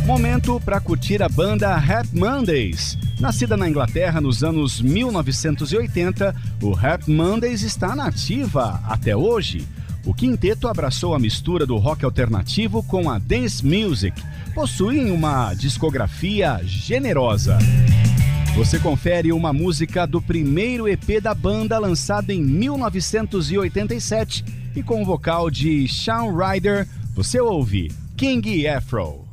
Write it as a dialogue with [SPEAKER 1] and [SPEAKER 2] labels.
[SPEAKER 1] Momento para curtir a banda Rap Mondays. Nascida na Inglaterra nos anos 1980, o Rap Mondays está na ativa até hoje. O quinteto abraçou a mistura do rock alternativo com a dance music. Possuem uma discografia generosa. Você confere uma música do primeiro EP da banda, lançado em 1987, e com o vocal de Shawn Ryder, você ouve King Afro.